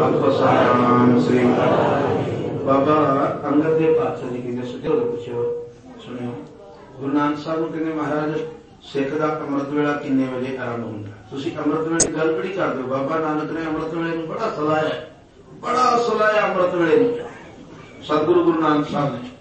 आखो सतनाम श्री। बाबा अंगद देव पातशाह जी कहते सुझो पुछो सुनियो गुरु नानक साहब को कहते महाराज सिख का अमृत वेला किन्ने बजे आरंभ होंगे? तुसी अमृत वेले की गल बड़ी कर दो। बाबा नानक ने अमृत वेले नूं बड़ा सलाया अमृत वेले नूं सतगुरु गुरु नानक साहब ने।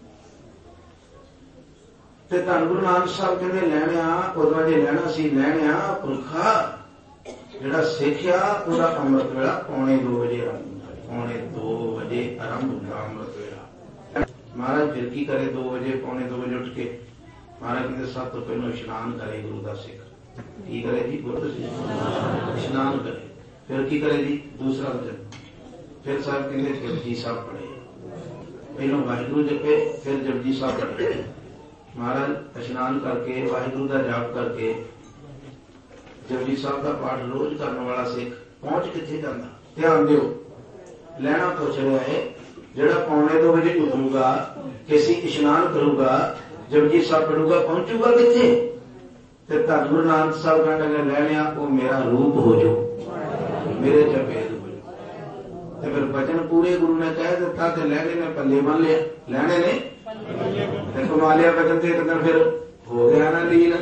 ते धन गुरु नानक साहब कहते लैणिया उदों जे लैणा सी लैणिया पुरखा जिहड़ा सिखिया उहदा अमृत वेला पौने 2 बजे आरंभ होंदा। पौने 2 बजे आरंभ होंदा अमृत वेला। महाराज फिर की करे 2 बजे पौने 2 बजे उठ के महाराज कहते सब तो पहले इशनान करे गुरु का सिख। की करे जी गुरु इशनान करे। फिर की करे जी दूसरा वचन फिर साहब कहते जपजी साहब पढ़े। पहलों वाहिगुरू जपे फिर जपजी साहब पढ़े। महाराज इशनान करके वाहिगुरू का जाप करके जपजी साहब का पाठ रोज करने वाला सिख पहुंच किथे जाता? ध्यान दिओ लैना पुछ रहा है जिहड़ा पौने 2 बजे उठूगा किसी इशनान करूगा जपजी साहब पढ़ूगा पहुंचूगा किथे? ते धन गुरु नानक साहब कहने लगे लैनिया वो मेरा रूप हो जो मेरे चपेद हो जो। ते फिर वचन पूरे गुरु ने कह दिता ते लैने ने पल्ले बन लिया। लैने ने कमा लिया वचन ते एक दिन फिर हो गया ना लीन।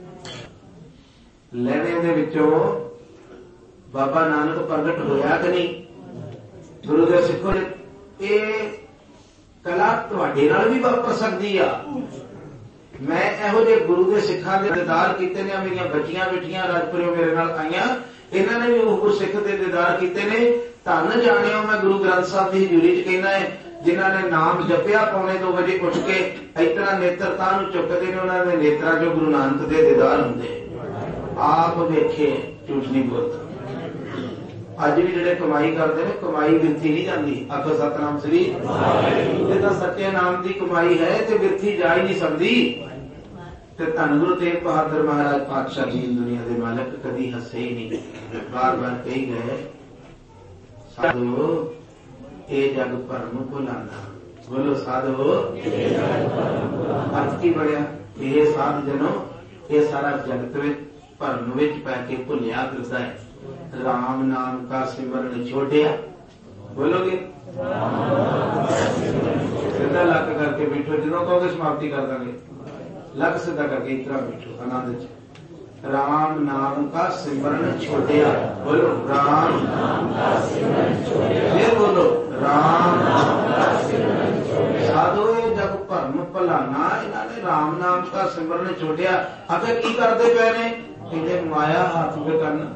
लैने दे विचों बाबा नानक प्रगट होया कि नहीं? गुरु दे सिखो ये कला तुहाडे नाल भी वापर सकदी आ। मैं इहो जे गुरु के सिखां दे दीदार कीते ने। मेरियां बच्चियां बेटियां राजपुरियों मेरे नाल आईयां इन्हां ने भी वो गुरसिख दे दीदार कीते ने। धन जाणिओ मैं गुरु ग्रंथ साहब की हजूरी च कहना है जिन्हां ने नाम जपिया पौने 2 बजे उठ के इतना नेत्रता नूं चुकदे ने उन्हां दे नेत्रां चों गुरु नानक दे दीदार हुंदे। आप वेखे झूठ नहीं बोलता। अज भी जिहड़े कमाई करते हैं कमाई बिरथी नहीं जाती। आखो सतनाम श्री। ये तो सच्चे नाम की कमाई है तो बिरथी जा ही नहीं सकती। ते धन गुरु तेग बहादुर महाराज पातशाह जी दुनिया के मालक कभी हसे ही नहीं। बार बार कही गए साधो ये जग भरम भुलाना। बोलो साधो अर्थ की बढ़िया ये साध जनो ये सारा जगत में भरम विच पै के भुलिया फिरदा है। राम नाम का सिमरन छोड़िया। बोलोगे सीधा लक करके बैठो। जो कहोगे समाप्ति कर देंगे। लक सीधा करके इतना बैठो आनंद च। राम नाम का सिमरन छोड़िया। बोलो राम नाम का सिमरन छोड़िया। फिर बोलो राम नाम का सिमरन छोड़िया। साधो ये जब भरम भुलाना इन्होंने राम नाम का सिमरन छोड़िया। आखिर की करते पे ने? कहते माया हाथ में करना।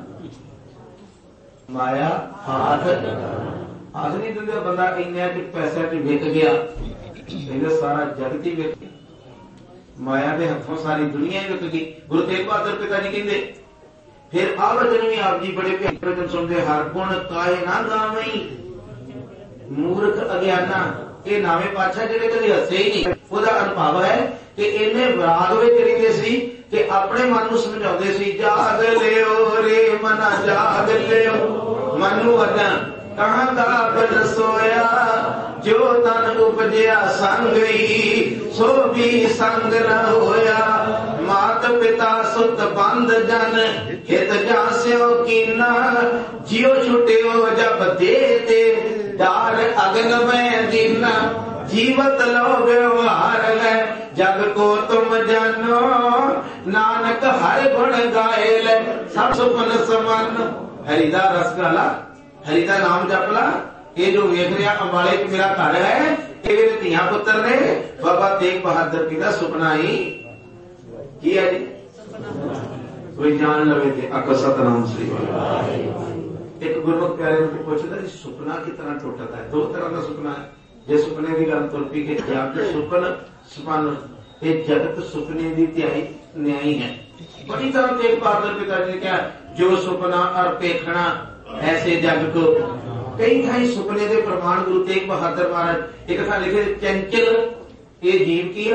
माया हाथ नहीं दिंदे। बंदा इन्ने पैसे च विक गया कहते सारा जगत ही विक गया। माया के हथों सारी दुनिया ही विक गई। गुरु तेग बहादुर पिता जी कहते फिर आ वचन भी आप जी बड़े प्यारे वचन सुनते हर गुण काहे ना गावई मूर्ख अज्ञाना। ये नावे पातशाह जिहड़े कभी हसे ही नहीं। ਉਹਦਾ ਅਨੁਭਵ है कि इन्ने विराग में करीदे सी कि अपने मन को समझाते सी जाग लियो रे मना जाग लियो मनु वतन कहां का बन सोया जो तन उपजया संग सो भी संग न होया। मात पिता सुत बंद जन हित जास्यो कीना जियो छुट्यो जब देते डार अगन में दीना। जीवत लो व्यवहार है जग को तुम जानो नानक हर गुण गाए ले सब सुपन समान। हरिदा रस गाला हरिदा नाम जपला। ये जो वेख रहा अंबाले च मेरा घर है ये मेरे धियां पुत्र ने। बाबा तेग बहादुर जी का सुपना ही की है जी कोई जान लवे थे। आखो सतनाम श्री। एक गुरमुख प्यारे ने पूछता सुपना कितना टूटता है? 2 तरह का सुपना है। जे सुपने की गल तुर पी के सुपन सुपन ये जगत सुपने की त्याई न्यायी है। बड़ी तरह तेग बहादुर पिताजी ने क्या जो सुपना और पेखना ऐसे जग को। कई थाई सुपने के प्रमाण गुरु तेग बहादुर महाराज एक था लिखे चंचल ये जीव की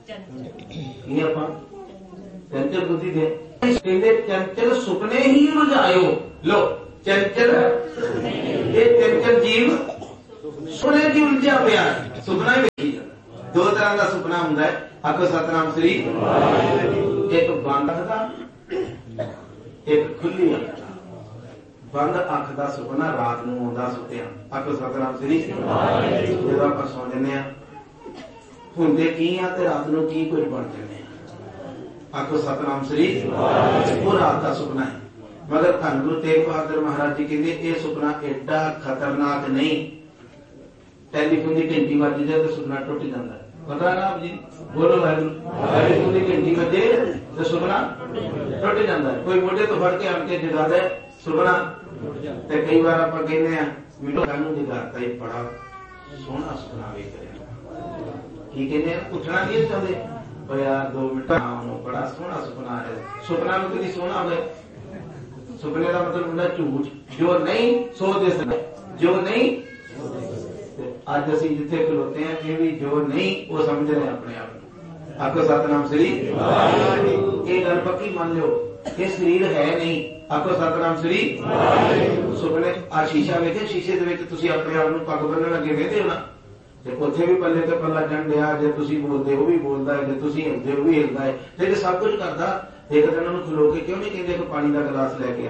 चंचल बुद्धि दे कहते चंचल सुपने ही रुझायो। लो चंचल ये चंचल जीव सुपने की उलझा पिया सुपना ही वेखी जाता। 2 तरह का सुपना हुंदा है। आखो सतनाम श्री। एक बंद अखा एक खुली अखा। बंद अख का सुपना रात नूं आउंदा सुत्या। आखो सतनाम श्री। जदों आपां सौ जन्ने हुंदे की आ ते रात नूं की कुछ बन जन्ने। आखो सतनाम श्री। वो रात का सुपना है, मगर धन गुरु तेग बहादुर महाराज जी कहते यह सुपना एडा खतरनाक नहीं। टेलीफोन की घंटी बज जाए तो सुपना टुट जाता है। पता है ना आप जी, बोलो वाहिगुरू। टेलीफोन की घंटी बजे तो सुपना टुट जाता है। कोई मोटे तो फड़ के आन के जगा दे सुपना। तो कई बार आप कहते हैं मैनू कानू जगाता ही बड़ा सोहना सुपना वेख रहा। की कहते हैं उठना नहीं चाहते पर यार 2 मिनट बड़ा सोहना सुपना है। सुपना में कभी सोहना हो सुपने का मतलब होता झूठ। जो नहीं सो दिस जो नहीं। अज असी जिथे खलोते हैं ये भी जो नहीं वो समझ रहे हैं अपने आप को। आपको सतनाम श्री। ये गल पक्की मान लो ये शरीर है नहीं। आपको सतनाम श्री। सुपने आ शीशा वेखे, शीशे के अपने आप को पग बनने लगे वेखते हो ना, उथे भी पल्ले तो पल्ला चढ़ लिया। जे तुसी बोलते वो भी बोलता है, जे तुसी हिलते वो भी हिलता है। जे सब कुछ करता एक दिन उन्होंने खलो के क्यों नहीं कहते कि पानी का गिलास लैके आ।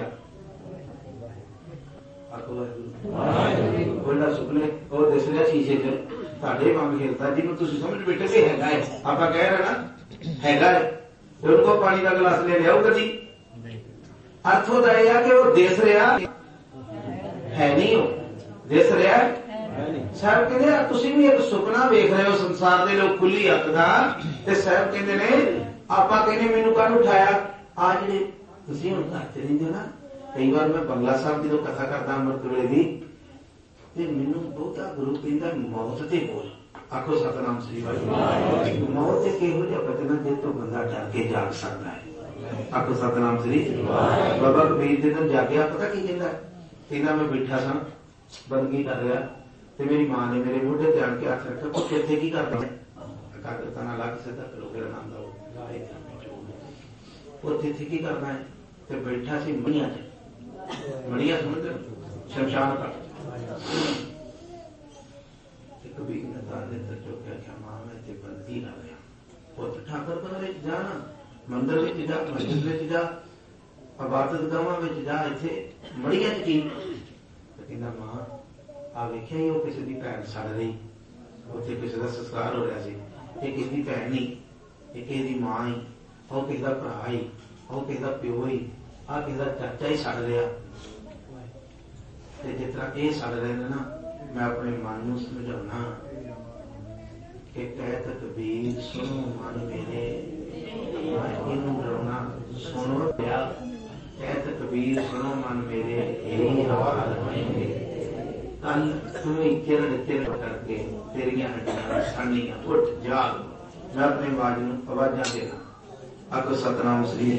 बोला सुपने वो दस रहा शीशे च तुहाडे वांग हिलता जिन्हों तुसी समझ बैठे कि हैगा है। आपां कह रहे ना हैगा है तो उनको पानी का गिलास ले लियाओ कदी। अर्थ होता है कि वो देस रहा है नहीं, हो देस रहा साहब कहते तुसी भी एक सुपना वेख रहे हो संसार के लोग खुली अख का। साहब कहते ने आपां कहने मैनू कल उठाया आ जिहड़े तुसीं हुण घर च रहिंदे ना। कई बार मैं बंगला साहब जो कथा करता अमृत वेले दी ते मैनू बहुता गुरु कहंदा मौत ते बोल। आखो सतनाम श्री वाहिगुरू। मौत ते किहो जिहा बचना जिस तो बंदा डर के जाग सकता है। आखो सतनाम श्री। बाबा कबीर जी दिन जागया पता की कहंदा कहंदा मैं बैठा सा बंदगी कर रहा ते मेरी मां ने मेरे मोढे ते आण के हथ रखा पुੱਤ ਇੱਥੇ की करदा है। एकाग्रता नाल लग सिद्धा करो फिर आनंद आओ। पुੱਤ ਇੱਥੇ की करना है ते बैठा सी मणिया च। मणिया समझ शमशान का कबीर ने दादे तक क्या मां मैं ते बंदगी कर रहा। पुੱਤ ठाकुर घर जाना मंदिर में जा मस्जिद में जा इबादत गावां में जा इत्थे मणिया च की कहंदा मां आ वेख्या ही वो किसी की भैन सड़ रही उत्थे किसी का संस्कार हो रहा सी। ये किसी की भैन नहीं, ये किसी की मां ही, वो किसी का भरा ही, वो किसी का प्यो ही, आ किसी का चाचा ही सड़ रहा। जिस तरह ये सड़ रहे हैं ना मैं अपने मन को समझाना कि कहत कबीर सुनो मन मेरे इनू डराउना सुनो पिया। कहत कबीर सुनो मन मेरे यही हाल है। कल तुम्हें किरण किरण करके तेरिया हड्डियां सानियां उठ जाग। मैं अपने आवाज आवाजा देना। आखो सतनाम श्री।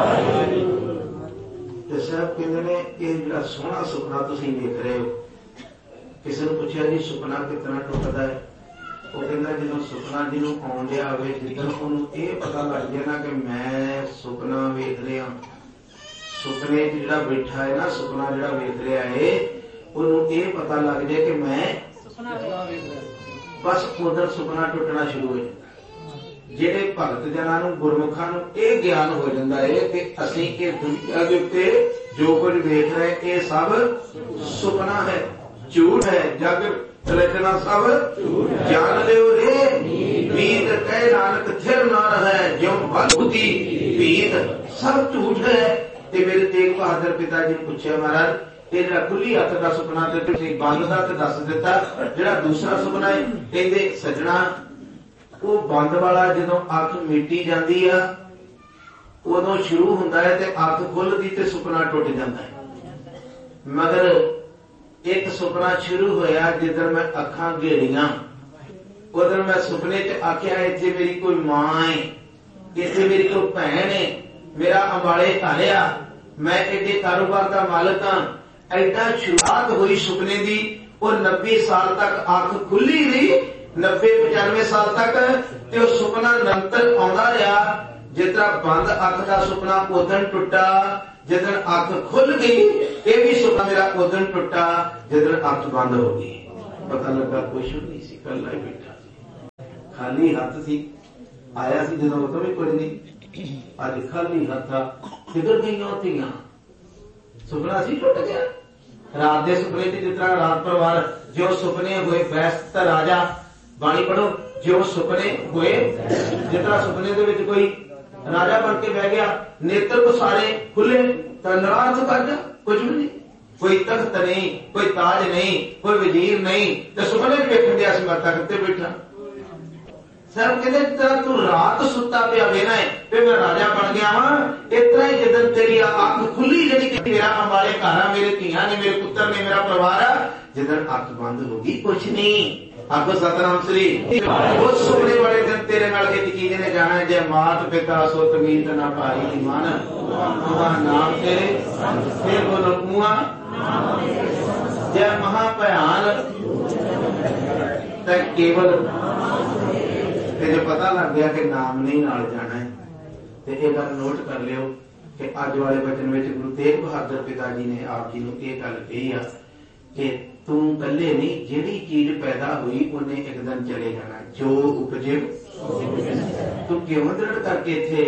साहब कहते ने यह सोहना सुपना तुसीं देख रहे हो। किसी ने पूछा जी सुपना कितना टुटता है। वो कहता जो सुपना जिन्हों आउण दिया होवे जिदन उन्होंने ये पता लग जाए ना कि मैं सुपना वेख रहा। सुपने जिहड़ा बैठा है ना सुपना जिहड़ा वेख रहा है उन्होंने ये पता लग जाए कि मैं बस उधर सुपना टुटना शुरू हो जाता। जेडे भगत जना गुरमुखा यह ज्ञान हो जाता है कि असी ये दुनिया के उत्ते जो कुछ देख रहे हैं ये सब सुपना है, झूठ है। जग रचना सब जान लियो रे मीत कह नानक थिर ना रहे ज्यों बुद्धि भीत सब झूठ है। ते मेरे तेग बहादुर पिता जी ने पूछा महाराज तेरा खुली अख का सुपना बंद का दस दिता, जो दूसरा सुपना है कहते सजना वो बंद वाला जो अख मिटी जाती है उदों शुरू होंदा है ते अख खुलदी ते सुपना टुट जाता है। मगर एक सुपना शुरू होया जिधर मैं अखां घेड़ियां उधर मैं सुपने च आख्या इत्थे मेरी कोई मां है, इत्थे मेरी कोई भैन है, मेरा अंबाले धारिया, मैं एडे कारोबार का मालिक हाँ। ऐसा शुरुआत हुई सुपने की और 90 साल तक अख खुली रही। 90-95 साल तक ते सुपना निरंतर आउंदा रहा। जितना बंद अख का सुपना उदन टुटा जिदन अख खुल गई। ये भी सुपना मेरा उदन टुटा जिदन अख बंद हो गई। पता लगा कुछ नहीं सी, कला ही बैठा खाली हाथ सी। आया सी जो तो भी कुछ नहीं, अज खाली हाथ था। किधर गई धीयां सुपना सी टुट गया। रात के सुपने च जिस तरह रात परिवार जो सुपने हुए बैस्त राजा बाणी पढ़ो जो सुपने हुए जिस तरह सुपने दे विच कोई राजा बन के बह गया नेत्र को सारे खुले तो नाराज कर जा कुछ भी नहीं कोई तख्त नहीं कोई ताज नहीं कोई वजीर नहीं तो सुपने में वेखण दिया मैं तख्त ते बैठा सर कहते तरह तू रात सुता पिया वेना है फिर मैं राजा बन गया हाँ इतना ही जिदन तेरी अख खुली जी कि मेरा अंबाले घर आ मेरे धियां ने मेरे पुत्र ने मेरा परिवार आ जिदन अख बंद होगी कुछ नहीं आखो सतनाम श्री उस सुपने वाले दिन तेरे नाल एक चीज ने जाना है जय मात पिता सुत मीत ना भाई मन नाम तेरे फिर बोलो कुआ जय महाभयान केवल जो पता लग गया कि नाम नहीं नाल जाना है तो यह गल नोट कर लियो कि अज वाले वचन में गुरु तेग बहादुर पिता जी ने आप जी को यह गल कही है कि तू कल्ले नहीं जिहड़ी चीज पैदा हुई उन्हें एक दिन चले जाना जो उपजे तू क्यों दृढ़ करके थे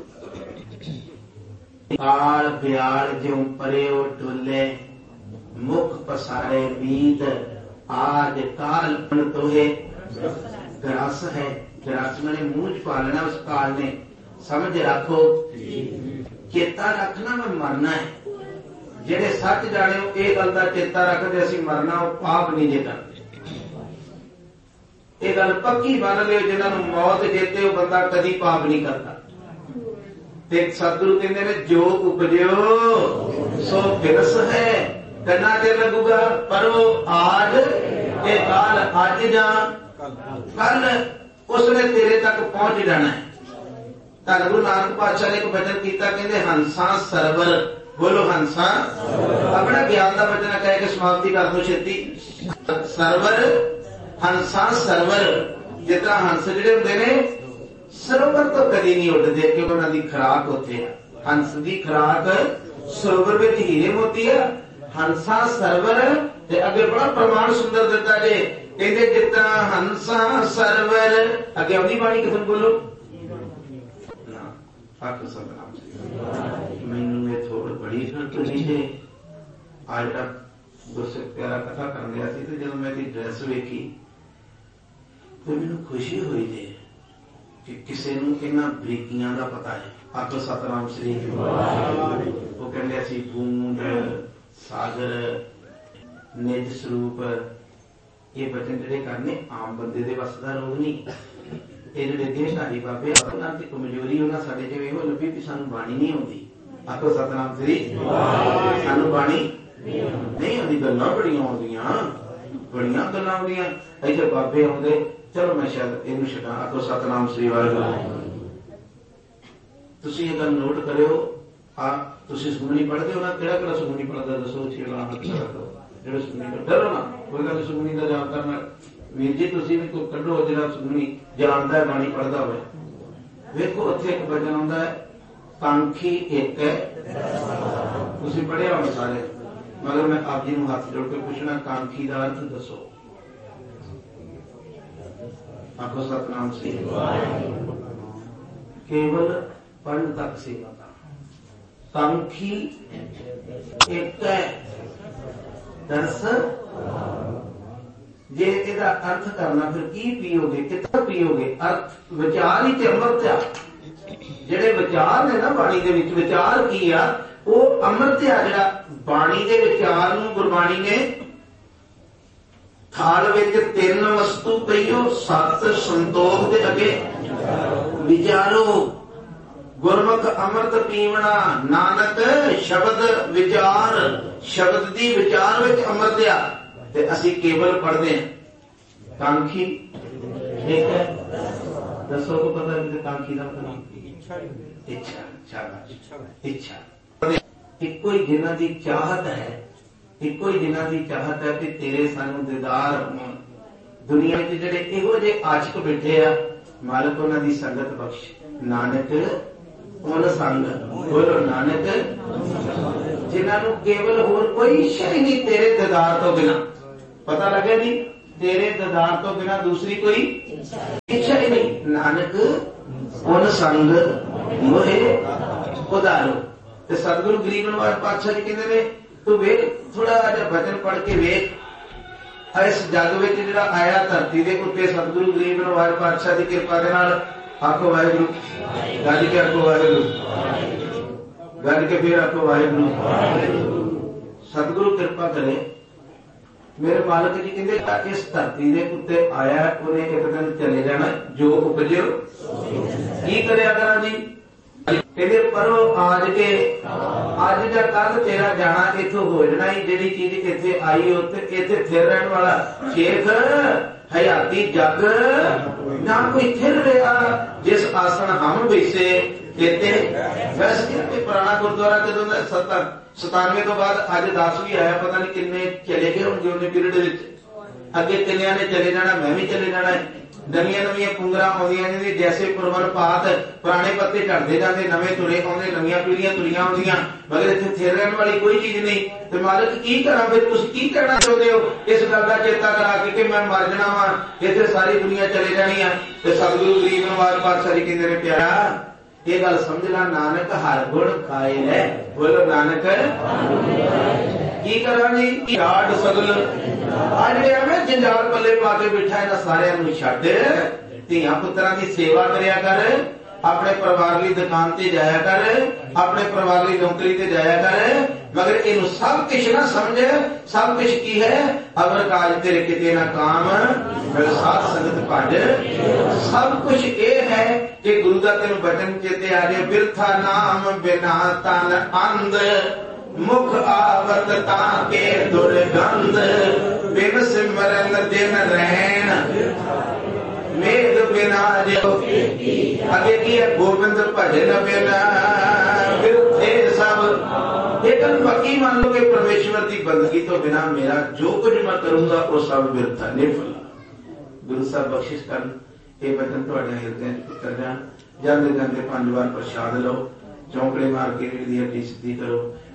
आल ब्याल ज्यों परे डोले मुख पसारे बीत आज काल तोहे ग्रास है ग्रास मैंने मुंह च पालना उस काल ने समझ रखो चेता रखना मैं मरना है जेडे सच जाने ये गल का चेता रखते असी मरना वो पाप नहीं जे करते ये गल पक्की बन लियो जिन्होंने मौत जेते वो बंदा कदी पाप नहीं करता सतगुरु कहते हैं जो उपजो सो फिरस है करना चेर लगूगा पर वो आज ये काल अज जा कल उसने तेरे तक पहुंच जाना है धन गुरु नानक पातशाह ने एक वचन किया कहते हंसा सरवर बोलो हंसा अपना ज्ञान का वचन कह के समाप्ति कर दो छेती सरवर हंसा सरवर जितना हंस जिहड़े हुंदे ने सरोवर तो कदी नहीं उड़ते क्योंकि उन्होंने खुराक उत्थे हंस की खुराक सरोवर में हीरे मोती है हंसा सरवर ते अगे बड़ा प्रमाण सुंदर दिता जे कहते जितना हंसा सरवर अगे आउंदी बाणी किथों बोलो मैनू थोड़ी बड़ी फिरक नहीं है आज गुरसिख प्यारा कथा कर गया तो जब मैं ड्रेस वेखी तो मैनू खुशी हुई थी कि किसी नूं इन्हां बरीकियां दा पता है आखो सतनाम श्री वो कहंदे असीं बूंद सागर निज स्वरूप ये वचन जिहड़े करने आम बंदे दे वस दा रोग नहीं ये जिहड़े देशधारी बाबे उन्हां दी कमजोरी उन्हां साडे च इहो लभी भी सानूं बाणी नहीं आउंदी आखो सतनाम श्री सानूं बाणी नहीं आउंदी गल्लां बड़ियां गल्लां आउंदियां इत्थे बाबे आउंदे चलो मैं शायद इनू छड्डां आखो सतनाम श्री वाहिगुरू तुसीं ये गल नोट करियो तुसीं सुखमनी पढ़दे हो ना किहड़ा सुखमनी पढ़दा दसो जेड़ा सुखमनी डरो ना कोई गल सुखमनी का जाप करना वीर जी तुसीं भी कोई कढो जेड़ा सुखमनी जानदा है बाणी पढ़दा होवे वेखो उत्थे एक वचन आउंदा है कांखी एक है तुसीं पढ़िया होवे सारे मगर मैं आप जी नूं हथ जोड़ के पूछना कांखी का अर्थ दसो आखो सतनाम श्री केवल पढ़ तक सेवा कांखी एक है दस जे इहदा अर्थ करना फिर की पीओगे कितना पीओगे अर्थ विचार ही ते अमृत आ जेडे विचार ने ना बाणी दे विच विचार की आ वो अमृत आ जिहड़ा बाणी दे विचार नूं गुरबाणी ने थाल विच तीन वस्तु पईओ सत संतोख दे अगे विचारो गुरमुख अमृत पीवना नानक शब्द विचार शब्द दी विचार विच अमृत आ ते असी केवल पढ़ते हैं कांखी एक है दसो को पता है कांखी का मतलब इच्छा इको ही जिन्हां दी चाहत है इको ही जिन्हां दी चाहत है कि तेरे सानू दीदार दुनिया च जिहड़े इहो जे आशिक बैठे आ मालक उन्हां दी संगत बख्श नानक उन संग बोलो नानक जिन्हां नू केवल होर कोई शय नहीं तेरे दीदार तो बिना पता लगे जी तेरे दीदार तो बिना दूसरी कोई इच्छा ही नहीं नानक उन संग मोहे उदारो ते सतगुरु गरीब नवाज पातशाह जी कहते हैं तू वेख थोड़ा जिहा बचन पढ़ के वेख, इस जग में जिहड़ा आया धरती के उत्ते सतगुरु गरीब निवाज पातशाह की कृपा के नाल आखो वाहिगुरू, गज के आखो वाहिगुरू, गज के फिर आखो वाहिगुरू। सतगुरु कृपा करे। मेरे मालिक जी कहते इस धरती के उत्ते आया उन्हें एक दिन चले जाना, जो उपजो की करया करा जी। कहते परो आज के अज का कल तेरा जाना इथों हो जाना ही, जिहड़ी चीज इत्थे आई उत्ते इत्थे फिर रहने वाला शेख हयाती जग ना कोई थिर रहा। जिस आसन हम बैसे कहते वैसे कहते पुराना गुरुद्वारा कदों 97 तो बाद अज 10 भी आया, पता नहीं किन्ने चले गए होंगे उन्हें पीरियड अगे किन्निया ने चले जाना, मैं भी चले जाना है। नविया नविया पुंगरा आउंदियां ने जैसे पुरवन पात, पुराने पत्ते झड़ते जाते, नवे तुरे आउंदे, नवियां पीढ़ियां तुरियां आउंदियां, मगर इत्थे थिर रहन वाली कोई चीज नहीं। ते मालिक की करा फिर, तुसीं की करना चाहुंदे हो? इस गल दा चेता करा के मैं मर जाना वा, इत्थे सारी दुनिया चले जानी है। ते सतगुरु गरीब निवाज पातशाह जी कहंदे ने प्यारा ये गल समझ ला, नानक हर गुण खाए है। बोलो नानक की करा जी राड सगल आज एवं जंजाल पल्ले पा के बैठा इन्हां सारियां नूं छड्ड, धीआं पुत्रां दी सेवा करया कर, अपने परिवार ली दुकान ते जाया कर, अपने परिवार ली नौकरी ते जाया कर, मगर इनू सब कुछ ना समझ। सब कुछ की है अवर काज तेरे किते ना काम, फिर साथ संगत भज। सब कुछ ये है कि गुरु का तेन वचन चेते आ जाए, बिरथा नाम बिना तन अंध, मुख आवत ताके दुर्गंध, बिन सिमरन दिन रहन मेद बिना जो। आगे की है गोविंद भजन बिना बिरथे सब। एक पक्की मान लो कि परमेश्वर की बंदगी तो बिना मेरा जो कुछ मैं करूंगा वो सब बिरथा निफल। गुरु साहब बख्शिश कर ये वचन तुहाडे हिरदे च उतर जाण। जांदे जांदे 5 बार प्रसाद लो, चौंकड़े मार के रीढ़ दी हड्डी सीधी करो।